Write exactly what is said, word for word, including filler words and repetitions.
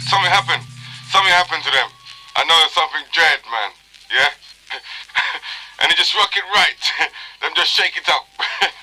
something happened. Something happened to them. I know there's something dread, man. Yeah? And he just rock it right. Them just shake it up.